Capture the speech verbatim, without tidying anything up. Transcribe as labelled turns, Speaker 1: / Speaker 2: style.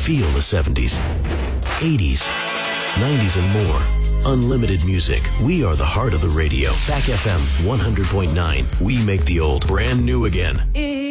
Speaker 1: Feel the seventies, eighties, nineties, and more. Unlimited music. We are the heart of the radio. Back F M one hundred point nine. We make the old brand new again.